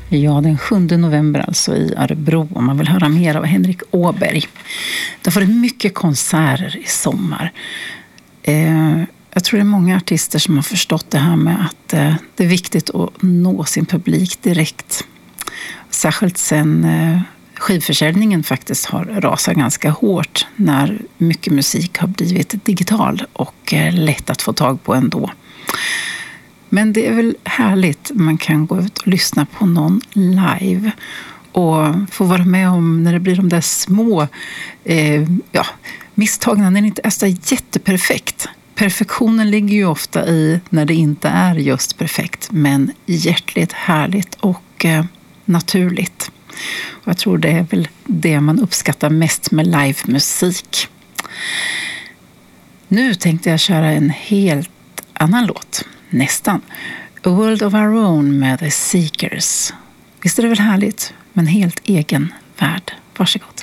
Ja, den 7 november alltså i Örebro, om man vill höra mer av Henrik Åberg. Då får det mycket konserter i sommar. Jag tror det är många artister som har förstått det här med att det är viktigt att nå sin publik direkt. Särskilt sen skivförsäljningen faktiskt har rasat ganska hårt när mycket musik har blivit digital och lätt att få tag på ändå. Men det är väl härligt, man kan gå ut och lyssna på någon live och få vara med om när det blir de där små misstagen när det inte är så jätteperfekt. Perfektionen ligger ju ofta i när det inte är just perfekt, men hjärtligt, härligt och naturligt. Och jag tror det är väl det man uppskattar mest med livemusik. Nu tänkte jag köra en helt annan låt. Nästan. A World of Our Own med The Seekers. Visst är det väl härligt? Men helt egen värld. Varsågod.